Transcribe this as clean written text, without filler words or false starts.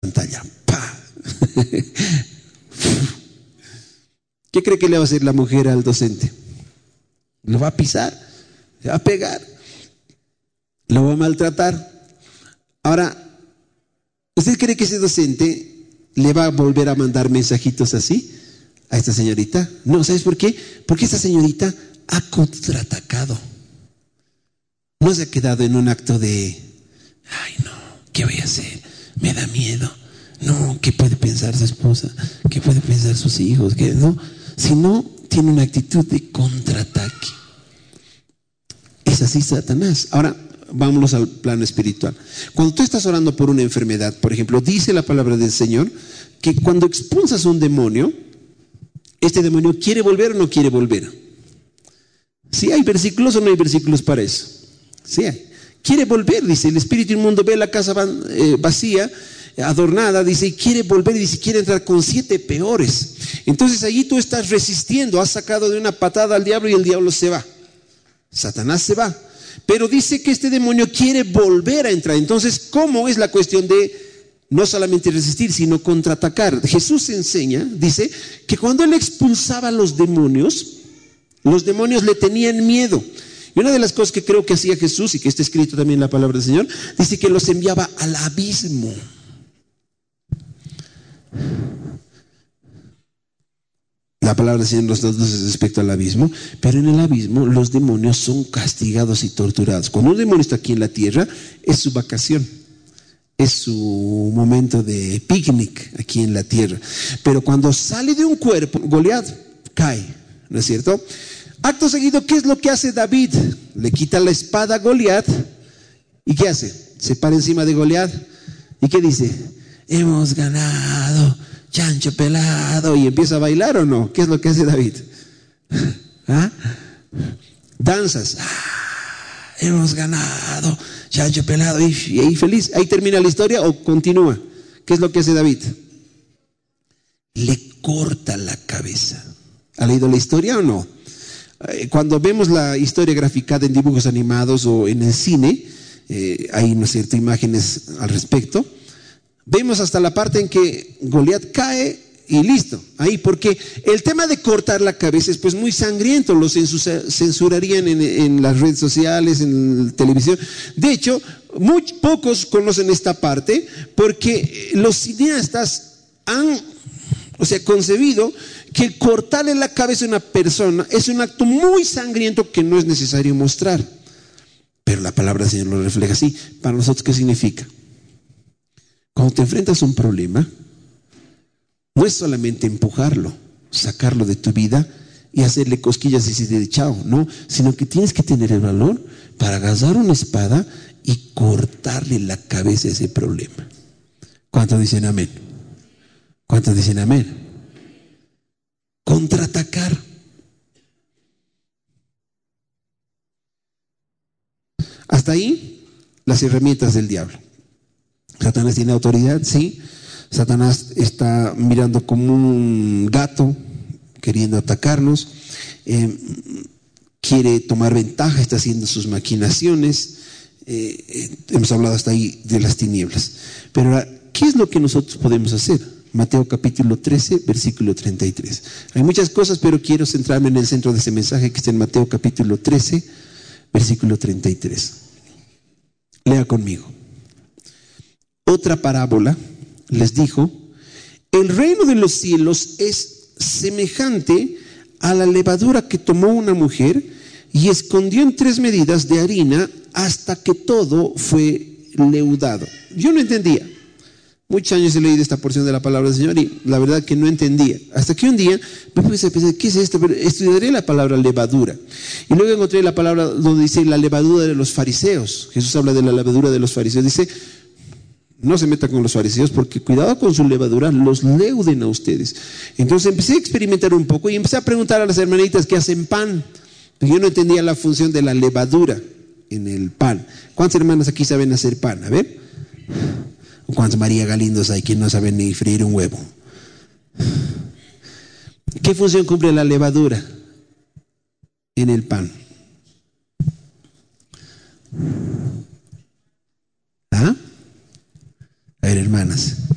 pantalla. ¡Pah! ¿Qué cree que le va a hacer la mujer al docente? Lo va a pisar, le va a pegar, lo va a maltratar. Ahora, ¿usted cree que ese docente le va a volver a mandar mensajitos así a esta señorita? No, ¿sabes por qué? Porque esta señorita ha contraatacado. No se ha quedado en un acto de, ay no, ¿qué voy a hacer? Me da miedo. No, ¿qué puede pensar su esposa? ¿Qué puede pensar sus hijos? ¿Qué? No, sino tiene una actitud de contraataque. Es así Satanás. Ahora, vámonos al plano espiritual. Cuando tú estás orando por una enfermedad, por ejemplo, dice la palabra del Señor que cuando expulsas un demonio, este demonio quiere volver o no quiere volver. ¿Sí hay versículos o no hay versículos para eso? Sí hay. Quiere volver, dice, el espíritu inmundo ve la casa vacía, adornada, dice, y quiere volver, y dice, quiere entrar con 7 peores. Entonces allí tú estás resistiendo, has sacado de una patada al diablo y el diablo se va. Satanás se va. Pero dice que este demonio quiere volver a entrar. Entonces, ¿cómo es la cuestión de no solamente resistir, sino contraatacar? Jesús enseña, dice, que cuando él expulsaba a los demonios le tenían miedo. Y una de las cosas que creo que hacía Jesús, y que está escrito también en la palabra del Señor, dice que los enviaba al abismo. La palabra del Señor nos dice respecto al abismo, pero en el abismo los demonios son castigados y torturados. Cuando un demonio está aquí en la tierra, es su vacación, es su momento de picnic aquí en la tierra. Pero cuando sale de un cuerpo, Goliat cae, ¿no es cierto? Acto seguido, ¿qué es lo que hace David? Le quita la espada a Goliat, ¿y qué hace? Se para encima de Goliat, ¿y qué dice? Hemos ganado, chancho pelado, y empieza a bailar, ¿o no? ¿Qué es lo que hace David? ¿Ah? Danzas, hemos ganado, chancho pelado, y ahí feliz. ¿Ahí termina la historia o continúa? ¿Qué es lo que hace David? Le corta la cabeza. ¿Ha leído la historia o no? Cuando vemos la historia graficada en dibujos animados o en el cine, hay, ¿no es cierto?, imágenes al respecto. Vemos hasta la parte en que Goliat cae y listo, ahí, porque el tema de cortar la cabeza es pues muy sangriento, lo censurarían en las redes sociales, en la televisión. De hecho, muy pocos conocen esta parte porque los cineastas han, concebido que cortarle la cabeza a una persona es un acto muy sangriento que no es necesario mostrar. Pero la palabra del Señor lo refleja así. Para nosotros, ¿qué significa? Cuando te enfrentas a un problema, no es solamente empujarlo, sacarlo de tu vida y hacerle cosquillas y decirle chao, no, sino que tienes que tener el valor para agarrar una espada y cortarle la cabeza a ese problema. ¿Cuántos dicen amén? ¿Cuántos dicen amén? Contraatacar. Hasta ahí las herramientas del diablo. Satanás tiene autoridad, sí. Satanás está mirando como un gato queriendo atacarnos, quiere tomar ventaja, está haciendo sus maquinaciones. Hemos hablado hasta ahí de las tinieblas. Pero ahora, ¿qué es lo que nosotros podemos hacer? Mateo capítulo 13, versículo 33. Hay muchas cosas, pero quiero centrarme en el centro de ese mensaje que está en Mateo capítulo 13, versículo 33. Lea conmigo. Otra parábola les dijo: el reino de los cielos es semejante a la levadura que tomó una mujer y escondió en 3 medidas de harina hasta que todo fue leudado. Yo no entendía. Muchos años he leído esta porción de la palabra del Señor y la verdad que no entendía. Hasta que un día me puse a pensar, ¿qué es esto? Pero estudiaré la palabra levadura. Y luego encontré la palabra donde dice la levadura de los fariseos. Jesús habla de la levadura de los fariseos. Dice, no se meta con los fariseos porque cuidado con su levadura, los leuden a ustedes. Entonces empecé a experimentar un poco y empecé a preguntar a las hermanitas que hacen pan. Yo no entendía la función de la levadura en el pan. ¿Cuántas hermanas aquí saben hacer pan? A ver. ¿Cuántos María Galindos hay que no saben ni freír un huevo? ¿Qué función cumple la levadura en el pan? ¿Ah? A ver, hermanas.